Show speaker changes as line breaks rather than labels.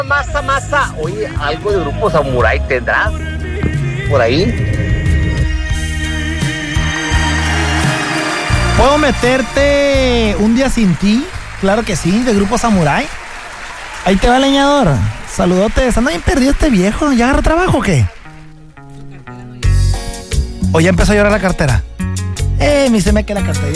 Masa. Oye, algo de Grupo Samurai tendrás por ahí.
¿Puedo meterte Un Día Sin Ti? Claro que sí, de Grupo Samurai. Ahí te va, leñador. Saludotes. Anda bien perdido este viejo. ¿Ya agarra trabajo o qué? ¿O ya empezó a llorar la cartera? Me dice que la cartera.